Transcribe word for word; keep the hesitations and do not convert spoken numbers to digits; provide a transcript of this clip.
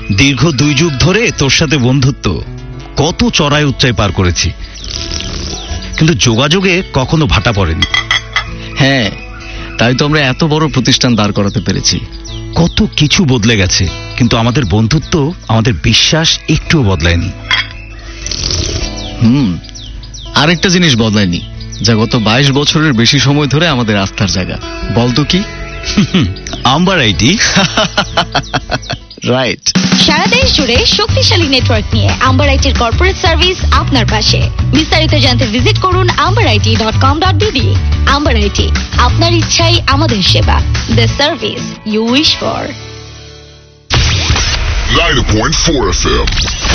দীর্ঘ দুই যুগ ধরে তোর সাথে বন্ধুত্ব, কত চড়াই উচ্চাই পার করেছি, কিন্তু যোগাযোগে কখনো ভাটা পড়েনি। হ্যাঁ, তাই তো আমরা এত বড় প্রতিষ্ঠান দাঁড় করাতে পেরেছি। কত কিছু বদলে গেছে, কিন্তু আমাদের বন্ধুত্ব, আমাদের বিশ্বাস একটুও বদলায়নি। হুম, আরেকটা জিনিস বদলায়নি, যা গত বাইশ বছরের বেশি সময় ধরে আমাদের আস্থার জায়গা। বলতো কি? Amber IT. রাইট। সারা দেশ জুড়ে শক্তিশালী নেটওয়ার্ক নিয়ে আম্বার আইটির কর্পোরেট সার্ভিস আপনার পাশে। বিস্তারিত জানতে ভিজিট করুন amber IT dot com dot BD. Amber IT, আপনার ইচ্ছাই আমাদের সেবা। The service you wish for. ninety point four F M